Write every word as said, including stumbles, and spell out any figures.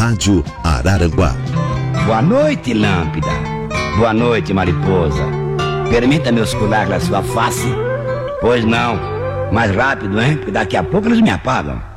Rádio Araranguá. Boa noite, lâmpada. Boa noite, mariposa. Permita-me oscular a sua face. Pois não, mais rápido, hein? Porque daqui a pouco eles me apagam.